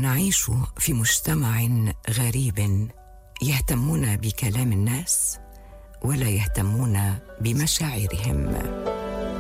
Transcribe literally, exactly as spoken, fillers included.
نعيش في مجتمع غريب يهتمون بكلام الناس ولا يهتمون بمشاعرهم.